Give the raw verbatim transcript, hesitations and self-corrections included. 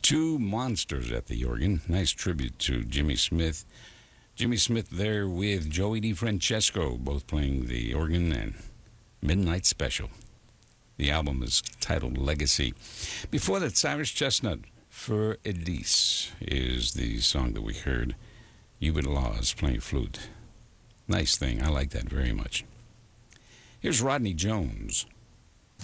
Two monsters at the organ. Nice tribute to Jimmy Smith. Jimmy Smith there with Joey DeFrancesco, both playing the organ and Midnight Special. The album is titled Legacy. Before that, Cyrus Chestnut, For Elise, is the song that we heard. Hubert Laws playing flute. Nice thing. I like that very much. Here's Rodney Jones.